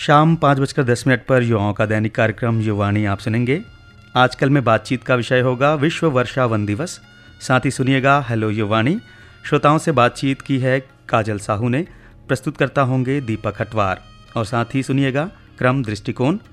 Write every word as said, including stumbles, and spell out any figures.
शाम पाँच बजकर दस मिनट पर युवाओं का दैनिक कार्यक्रम युवाणी आप सुनेंगे। आजकल में बातचीत का विषय होगा विश्व वर्षा वन दिवस। साथ ही सुनिएगा हेलो युवाणी। श्रोताओं से बातचीत की है काजल साहू ने। प्रस्तुत करता होंगे दीपक हटवार। और साथ ही सुनिएगा क्रम दृष्टिकोण।